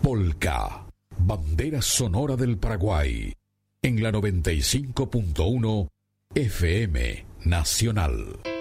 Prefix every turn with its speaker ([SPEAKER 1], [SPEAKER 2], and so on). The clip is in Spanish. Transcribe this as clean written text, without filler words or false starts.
[SPEAKER 1] Polka, bandera sonora del Paraguay, en la 95.1 FM Nacional.